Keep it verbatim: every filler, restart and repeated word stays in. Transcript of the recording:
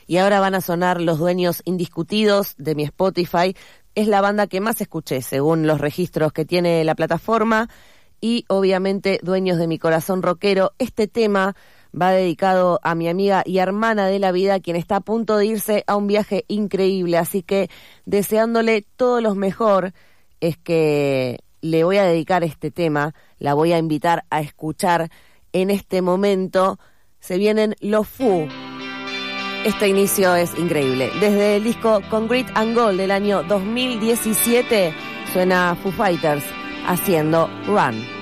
y ahora van a sonar los dueños indiscutidos de mi Spotify. Es la banda que más escuché según los registros que tiene la plataforma y obviamente Dueños de mi corazón rockero. Este tema va dedicado a mi amiga y hermana de la vida, quien está a punto de irse a un viaje increíble, así que deseándole todo lo mejor es que le voy a dedicar este tema, la voy a invitar a escuchar en este momento. Se vienen los Foo. Este inicio es increíble. Desde el disco Concrete and Gold del año dos mil diecisiete suena Foo Fighters haciendo Run.